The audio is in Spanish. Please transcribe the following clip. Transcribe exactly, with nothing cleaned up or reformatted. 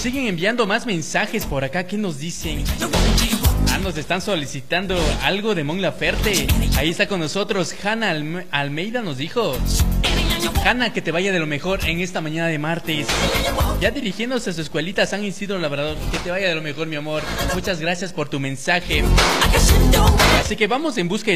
siguen enviando más mensajes por acá. ¿Qué nos dicen? Ah, nos están solicitando algo de Mon Laferte. Ahí está con nosotros Hanna Alme Almeida, nos dijo. Hanna, que te vaya de lo mejor en esta mañana de martes. Ya dirigiéndose a su escuelita San Isidro Labrador. Que te vaya de lo mejor, mi amor. Muchas gracias por tu mensaje. Así que vamos en busca